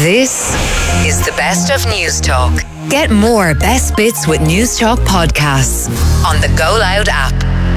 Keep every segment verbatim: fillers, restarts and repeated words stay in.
This is the best of News Talk. Get more best bits with News Talk podcasts on the Go Loud app.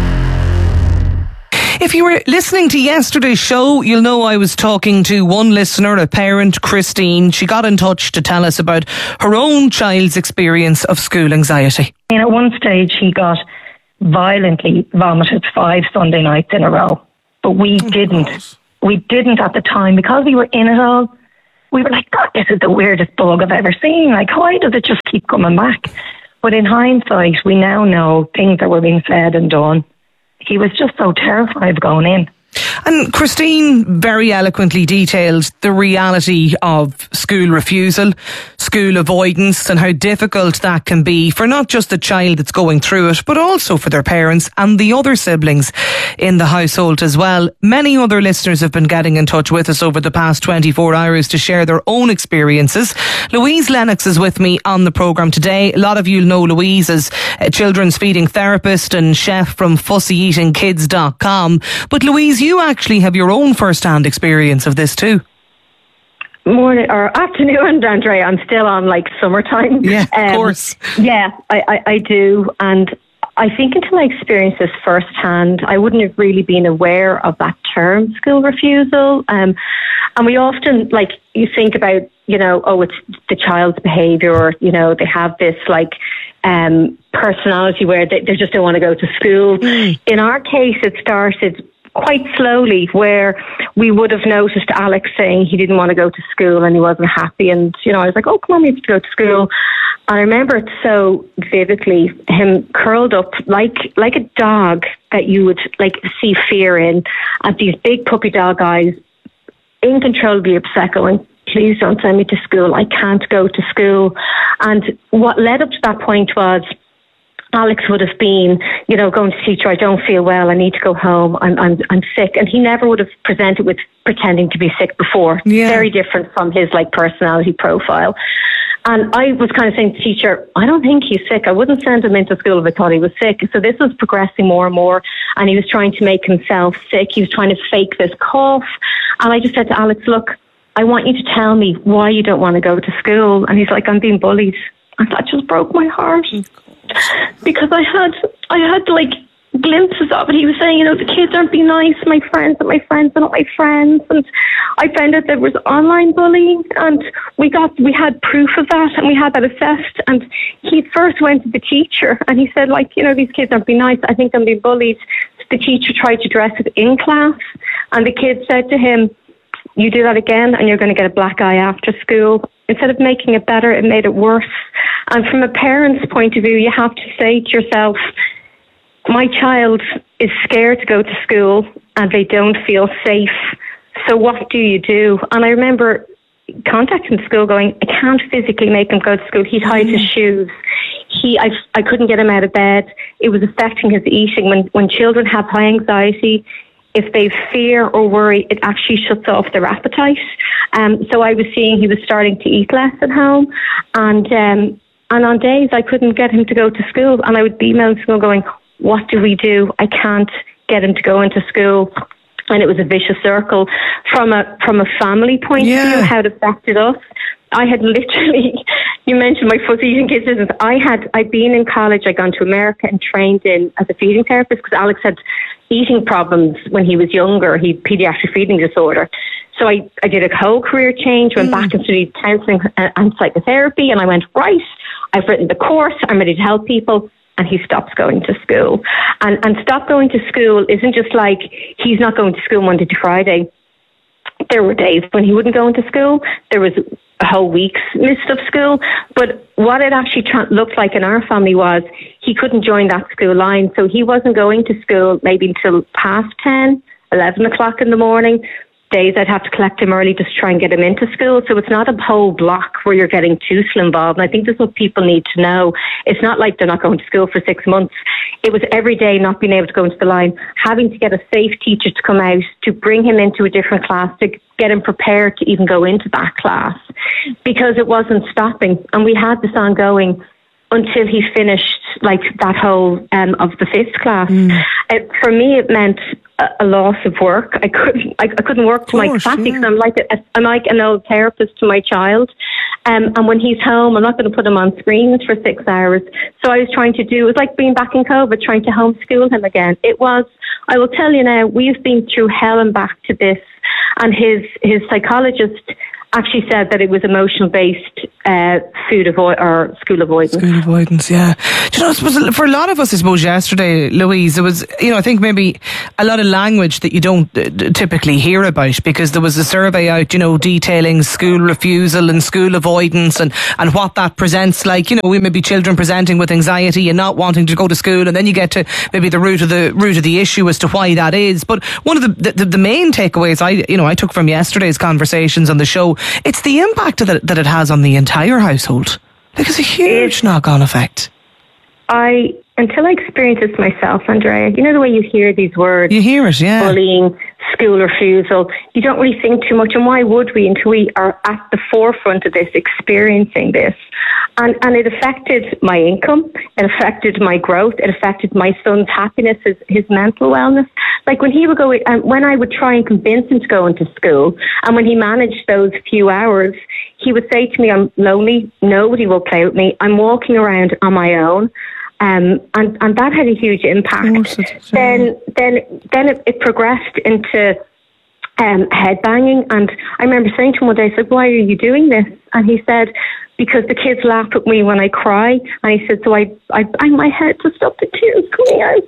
If you were listening to yesterday's show, you'll know I was talking to one listener, a parent, Christine. She got in touch to tell us about her own child's experience of school anxiety. And at one stage, he got violently vomited five Sunday nights in a row. But we oh, didn't. God. We didn't at the time because we were in it all. We were like, God, this is the weirdest bug I've ever seen. Like, why does it just keep coming back? But in hindsight, we now know things that were being said and done. He was just so terrified going in. And Christine very eloquently detailed the reality of school refusal, school avoidance, and how difficult that can be for not just the child that's going through it, but also for their parents and the other siblings in the household as well. Many other listeners have been getting in touch with us over the past twenty-four hours to share their own experiences. Louise Lennox is with me on the programme today. A lot of you know Louise as a children's feeding therapist and chef from fussy eating kids dot com. But Louise, you actually have your own first-hand experience of this too. Morning or afternoon, Andrea. I'm still on like summertime. Yeah, of um, course. Yeah, I, I, I do. And I think until I experienced this firsthand, I wouldn't have really been aware of that term, school refusal. Um, and we often, like, you think about, you know, oh, it's the child's behaviour, or, you know, they have this like um, personality where they, they just don't want to go to school. Mm. In our case, it started quite slowly, where we would have noticed Alex saying he didn't want to go to school and he wasn't happy, and you know, I was like, oh, come on, we have to go to school. And I remember it so vividly, him curled up like like a dog that you would like see fear in, and these big puppy dog eyes, uncontrollably upset, going, please don't send me to school, I can't go to school. And what led up to that point was Alex would have been, you know, going to teacher, I don't feel well, I need to go home, I'm I'm I'm sick. And he never would have presented with pretending to be sick before. Yeah. Very different from his like personality profile. And I was kind of saying to the teacher, I don't think he's sick. I wouldn't send him into school if I thought he was sick. So this was progressing more and more, and he was trying to make himself sick. He was trying to fake this cough. And I just said to Alex, look, I want you to tell me why you don't want to go to school. And he's like, I'm being bullied. And that just broke my heart. Because I had, I had like glimpses of it. He was saying, you know, the kids aren't being nice. My friends are my friends are not my friends. And I found out there was online bullying, and we got, we had proof of that, and we had that assessed. And he first went to the teacher, and he said, like, you know, these kids aren't being nice. I think I'm being bullied. The teacher tried to address it in class, and the kid said to him, you do that again and you're going to get a black eye after school. Instead of making it better, it made it worse. And from a parent's point of view, you have to say to yourself, my child is scared to go to school and they don't feel safe. So what do you do? And I remember contacting the school going, I can't physically make him go to school. He'd hide his shoes. He, I, I couldn't get him out of bed. It was affecting his eating. When, when children have high anxiety, if they fear or worry, it actually shuts off their appetite. Um, so I was seeing he was starting to eat less at home. And um, and on days I couldn't get him to go to school. And I would be emailing school going, what do we do? I can't get him to go into school. And it was a vicious circle. From a from a family point yeah. of view, how it affected us. I had literally, you mentioned my fussy eating kids business. I had, I'd been in college, I'd gone to America and trained in as a feeding therapist because Alex had eating problems when he was younger. He had pediatric feeding disorder. So I, I did a whole career change, went mm. back and studied counselling and psychotherapy, and I went, right, I've written the course, I'm ready to help people. And he stops going to school. And, and stop going to school isn't just like he's not going to school Monday to Friday. There were days when he wouldn't go into school. There was a whole week's missed of school. But what it actually tra- looked like in our family was he couldn't join that school line. So he wasn't going to school maybe until past ten, eleven o'clock in the morning. Days I'd have to collect him early just to try and get him into school. So it's not a whole block where you're getting tuition involved. And I think this is what people need to know. It's not like they're not going to school for six months. It was every day not being able to go into the line, having to get a safe teacher to come out, to bring him into a different class, to get him prepared to even go into that class, because it wasn't stopping. And we had this ongoing until he finished like that whole um, of the fifth class. Mm. It, for me, it meant a, a loss of work. I couldn't, I, I couldn't work to my capacity because yeah. I'm like a, I'm like an old therapist to my child. Um, and when he's home, I'm not going to put him on screens for six hours. So I was trying to do, it was like being back in COVID, trying to homeschool him again. It was, I will tell you now, we've been through hell and back to this. And his, his psychologist actually said that it was emotional-based uh, food avoid or school avoidance. School avoidance, yeah. Do you know, I suppose for a lot of us, I suppose yesterday, Louise, there was, you know, I think maybe a lot of language that you don't uh, typically hear about, because there was a survey out, you know, detailing school refusal and school avoidance and, and what that presents like. You know, we may be children presenting with anxiety and not wanting to go to school, and then you get to maybe the root of the root of the issue as to why that is. But one of the the, the main takeaways I, you know, I took from yesterday's conversations on the show, it's the impact that, that it has on the entire household. Like, it's a huge knock-on effect. I, until I experienced this myself, Andrea, you know the way you hear these words? You hear it, yeah. Bullying, school refusal. You don't really think too much, and why would we until we are at the forefront of this, experiencing this? And and it affected my income, it affected my growth, it affected my son's happiness, his, his mental wellness. Like when he would go, and when I would try and convince him to go into school, and when he managed those few hours, he would say to me, I'm lonely, nobody will play with me, I'm walking around on my own. Um, and, and that had a huge impact. Then, then, then it, it progressed into um, headbanging. And I remember saying to him one day, I said, why are you doing this? And he said, because the kids laugh at me when I cry. And he said, so I, I bang my head to stop the tears coming out.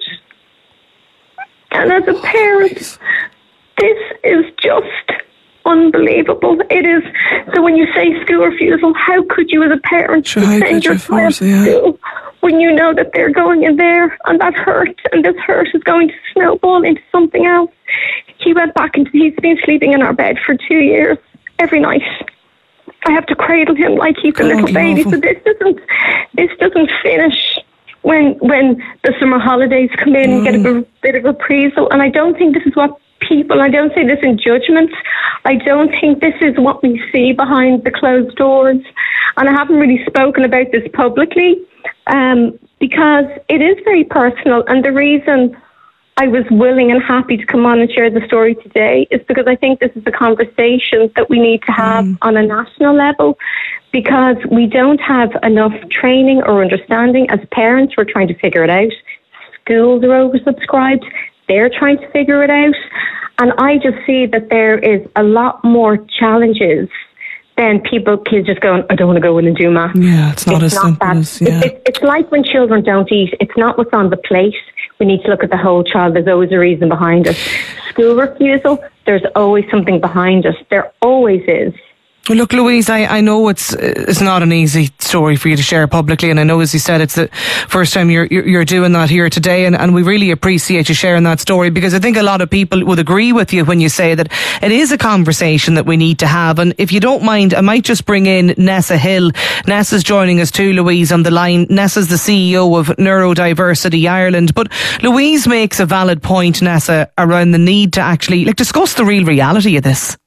And as a parent, this is just unbelievable. It is. So when you say school refusal, how could you as a parent sure, send your child to yeah. school when you know that they're going in there and that hurt, and this hurt is going to snowball into something else? He went back into, he's been sleeping in our bed for two years every night. I have to cradle him like he's God, a little baby. Awful. So this doesn't, this doesn't finish when when the summer holidays come in mm. and get a bit, bit of reprisal. And I don't think this is what people, I don't say this in judgment, I don't think this is what we see behind the closed doors. And I haven't really spoken about this publicly um, because it is very personal. And the reason I was willing and happy to come on and share the story today is because I think this is a conversation that we need to have mm. on a national level, because we don't have enough training or understanding. As parents, we're trying to figure it out. Schools are oversubscribed. They're trying to figure it out. And I just see that there is a lot more challenges than people, kids just going, I don't want to go in and do math. Yeah, it's not it's as not simple that. as, yeah. It, it's like when children don't eat. It's not what's on the plate. We need to look at the whole child. There's always a reason behind it. School refusal, there's always something behind it. There always is. Well, look, Louise, I, I know it's it's not an easy story for you to share publicly, and I know, as you said, it's the first time you're you're, you're doing that here today, and, and we really appreciate you sharing that story, because I think a lot of people would agree with you when you say that it is a conversation that we need to have. And if you don't mind, I might just bring in Nessa Hill. Nessa's joining us too, Louise, on the line. Nessa's the C E O of Neurodiversity Ireland. But Louise makes a valid point, Nessa, around the need to actually like discuss the real reality of this.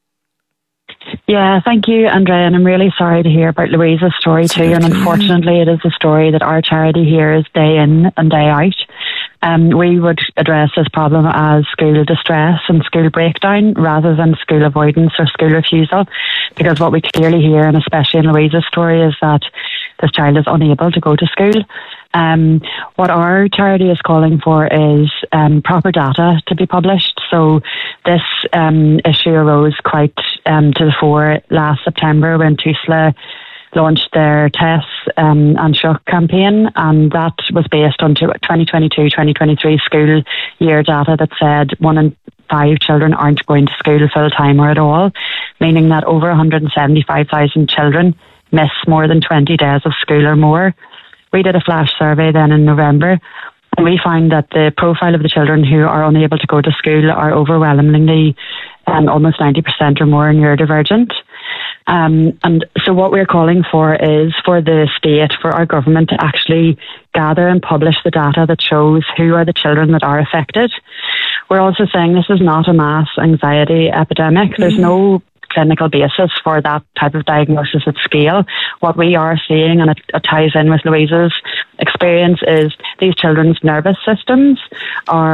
Yeah, thank you, Andrea, and I'm really sorry to hear about Louise's story too, and unfortunately it is a story that our charity hears day in and day out. Um, we would address this problem as school distress and school breakdown rather than school avoidance or school refusal, because what we clearly hear, and especially in Louise's story, is that this child is unable to go to school. Um, what our charity is calling for is um, proper data to be published. So this um, issue arose quite um, to the fore last September when TUSLA launched their TESS um, and Shook campaign, and that was based on twenty twenty-two twenty twenty-three school year data that said one in five children aren't going to school full time or at all, meaning that over one hundred seventy-five thousand children miss more than twenty days of school or more. We did a flash survey then in November, and we found that the profile of the children who are unable to go to school are overwhelmingly um, almost ninety percent or more neurodivergent. Um, and so what we're calling for is for the state, for our government to actually gather and publish the data that shows who are the children that are affected. We're also saying this is not a mass anxiety epidemic. Mm-hmm. There's no clinical basis for that type of diagnosis at scale. What we are seeing, and it, it ties in with Louise's experience, is these children's nervous systems are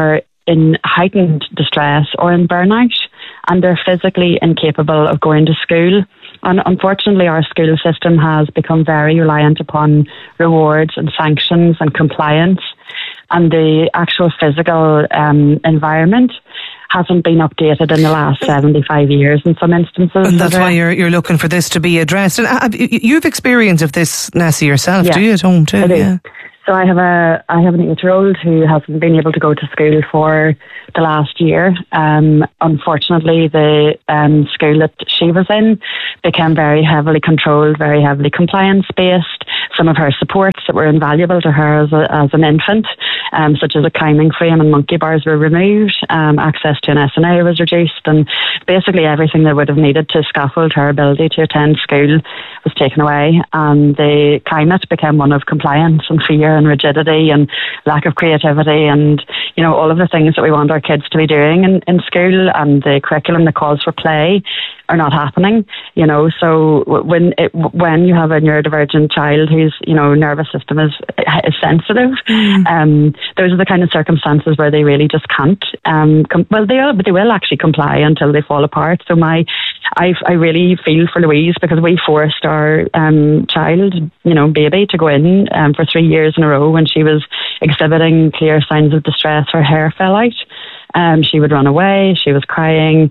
in heightened distress or in burnout, and they're physically incapable of going to school. And unfortunately, our school system has become very reliant upon rewards and sanctions and compliance, and the actual physical um, environment hasn't been updated in the last seventy-five years in some instances. And that's why you're you're looking for this to be addressed. And have, you've experience of this, Nessie, yourself, yeah. do you, at home too? I do. Yeah. So I have a I have an eight-year-old who hasn't been able to go to school for the last year. Um, unfortunately, the um, school that she was in became very heavily controlled, very heavily compliance-based. Some of her supports that were invaluable to her as, a, as an infant, um, such as a climbing frame and monkey bars, were removed. Um, access to an S N A was reduced, and basically everything they would have needed to scaffold her ability to attend school was taken away. And the climate became one of compliance and fear and rigidity and lack of creativity and, you know, all of the things that we want our kids to be doing in, in school, and the curriculum that calls for play are not happening, you know. So when it, when you have a neurodivergent child whose, you know, nervous system is is sensitive, mm. um, those are the kind of circumstances where they really just can't. Um, com- well, they are, but they will actually comply until they fall apart. So my, I I really feel for Louise, because we forced our um, child, you know, baby, to go in um, for three years in a row when she was exhibiting clear signs of distress. Her hair fell out. Um, she would run away. She was crying.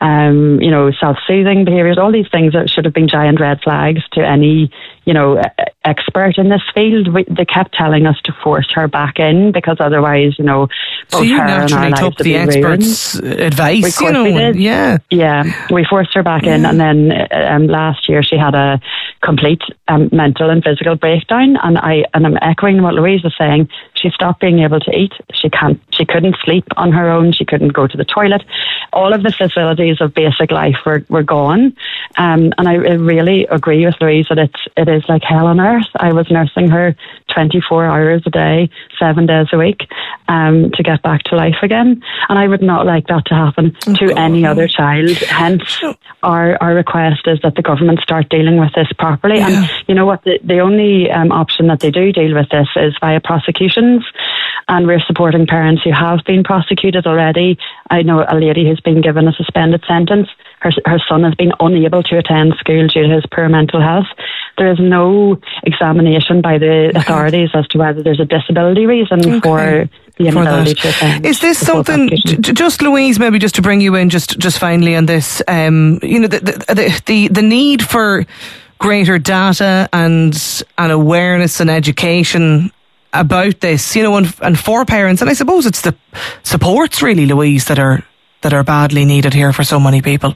Um, you know, self-soothing behaviours, all these things that should have been giant red flags to any, you know, expert in this field. We, they kept telling us to force her back in, because otherwise, you know, both so you her naturally and our took the experts' ruined. advice, we, you know, we did. yeah, yeah, we forced her back yeah. in, and then um, last year she had a complete um, mental and physical breakdown. And I and I'm echoing what Louise was saying. She stopped being able to eat. She can't. She couldn't sleep on her own. She couldn't go to the toilet. All of the facilities of basic life were, were gone. Um, and I really agree with Louise that it's it is like hell on earth. I was nursing her twenty-four hours a day, seven days a week, um, to get back to life again. And I would not like that to happen oh, to God. any other child. Hence, our our request is that the government start dealing with this properly. Yeah. And you know what? The, the only um, option that they do deal with this is via prosecutions. And we're supporting parents who have been prosecuted already. I know a lady who's been given a suspended sentence. Her, her son has been unable to attend school due to his poor mental health. There is no examination by the authorities as to whether there's a disability reason okay. for the inability to attend. Is this something, j- just Louise, maybe just to bring you in, just just finally on this, um, you know, the the, the the need for greater data and and awareness and education about this, you know, and, and for parents, and I suppose it's the supports really, Louise, that are that are badly needed here for so many people.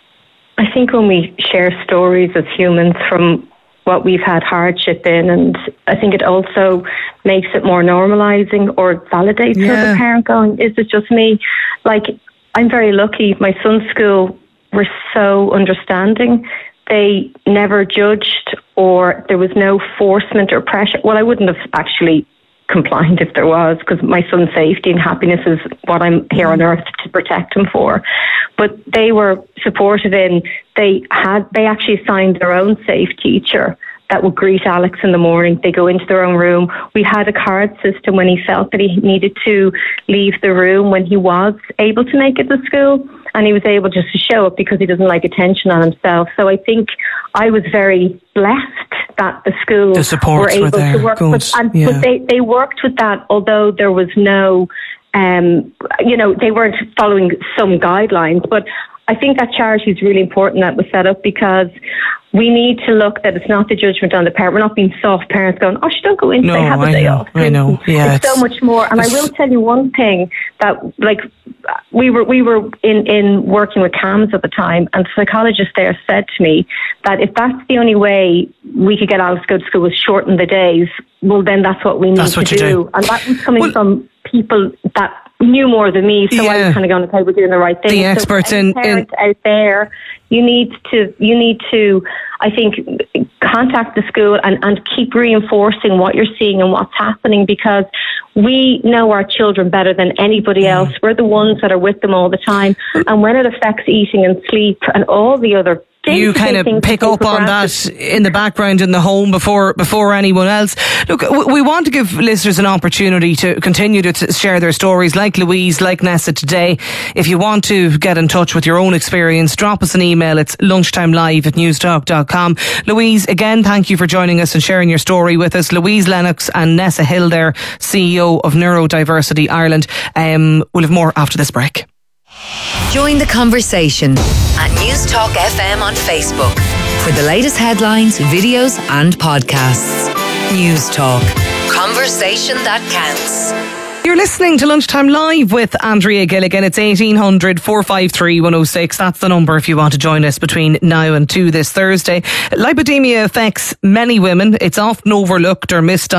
I think when we share stories as humans from what we've had hardship in, and I think it also makes it more normalising or validates yeah. for the parent going, is it just me? Like, I'm very lucky. My son's school were so understanding. They never judged, or there was no forcement or pressure. Well, I wouldn't have actually complied if there was, because my son's safety and happiness is what I'm here on earth to protect him for. But they were supported in, they had, they actually assigned their own safe teacher that would greet Alex in the morning. They go into their own room. We had a card system when he felt that he needed to leave the room when he was able to make it to school. And he was able just to show up because he doesn't like attention on himself. So I think I was very blessed that the schools the supports were able were there. to work Good. with, and yeah. but they, they worked with that, although there was no, um, you know, they weren't following some guidelines. But I think that charity is really important that was set up, because we need to look that it's not the judgment on the parent. We're not being soft parents going, oh, she don't go in, no, they have a I day know, off. I know. Yeah, it's, it's so much more. And I will tell you one thing, that like we were we were in, in working with C A M S at the time, and the psychologist there said to me that if that's the only way we could get Alex to go to school was shorten the days, well then that's what we need that's to what do. do. And that was coming well, from people that knew more than me, so yeah. I was kind of going, okay, we're doing the right thing. The so experts in, parents in out there, you need to, you need to, I think, contact the school and, and keep reinforcing what you're seeing and what's happening, because we know our children better than anybody else. We're the ones that are with them all the time, and when it affects eating and sleep and all the other you kind of pick up on that in the background in the home before before anyone else. Look, we want to give listeners an opportunity to continue to share their stories, like Louise, like Nessa today. If you want to get in touch with your own experience, drop us an email. It's lunchtimelive at newstalk dot com. Louise, again, thank you for joining us and sharing your story with us. Louise Lennox and Nessa Hill there, C E O of Neurodiversity Ireland. Um, we'll have more after this break. Join the conversation at Newstalk F M on Facebook for the latest headlines, videos and podcasts. Newstalk. Conversation that counts. You're listening to Lunchtime Live with Andrea Gilligan. It's eighteen hundred, four five three, one oh six. That's the number if you want to join us between now and two this Thursday. Lipodemia affects many women. It's often overlooked or missed